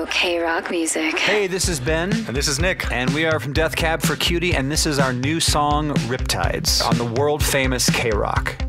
to K-Rock Music. Hey, this is Ben. And this is Nick. And we are from Death Cab for Cutie, and this is our new song, Riptides, on the world-famous K-Rock.